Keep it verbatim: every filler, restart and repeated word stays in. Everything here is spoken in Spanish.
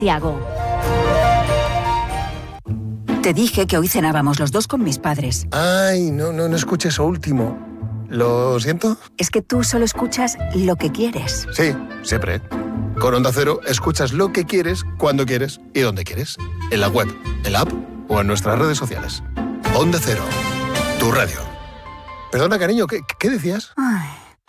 Tiago. Te dije que hoy cenábamos los dos con mis padres. Ay, no, no, no escuché eso último. ¿Lo siento? Es que tú solo escuchas lo que quieres. Sí, siempre. Con Onda Cero escuchas lo que quieres, cuando quieres y donde quieres. En la web, en la app o en nuestras redes sociales. Onda Cero, tu radio. Perdona, cariño, ¿qué, qué decías? Ay.